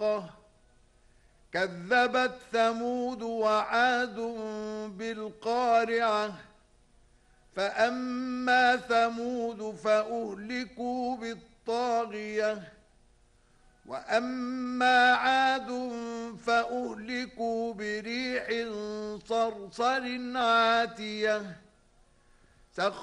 الصاخة كذبت ثمود وعاد بالقارعة فأما ثمود فأهلكوا بالطاغية وأما عاد فأهلكوا بريح صرصر عاتية